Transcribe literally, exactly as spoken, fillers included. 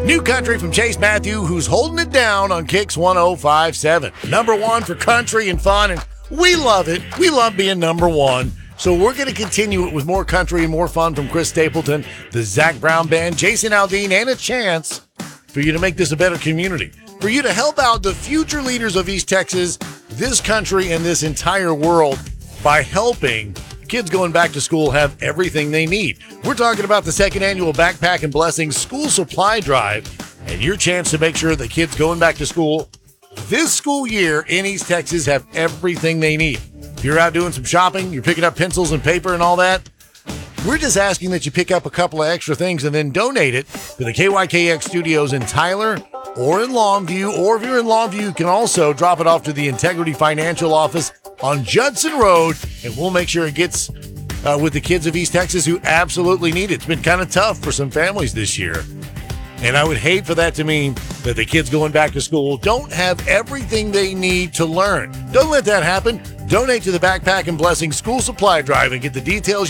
New country from Chase Matthew, who's holding it down on Kicks one oh five point seven. Number one for country and fun, and we love it. We love being number one. So we're going to continue it with more country and more fun from Chris Stapleton, the Zac Brown Band, Jason Aldean, and a chance for you to make this a better community. For you to help out the future leaders of East Texas, this country, and this entire world by helping kids going back to school have everything they need. We're talking about the second annual Backpack and Blessings School Supply Drive and your chance to make sure the kids going back to school this school year in East Texas have everything they need. If you're out doing some shopping, you're picking up pencils and paper and all that, we're just asking that you pick up a couple of extra things and then donate it to the K Y K X studios in Tyler or in Longview. Or if you're in Longview, you can also drop it off to the Integrity Financial Office on Judson Road, and we'll make sure it gets uh, with the kids of East Texas who absolutely need it. It's been kind of tough for some families this year, and I would hate for that to mean that the kids going back to school don't have everything they need to learn. Don't let that happen. Donate to the Backpack and Blessing School Supply Drive and get the details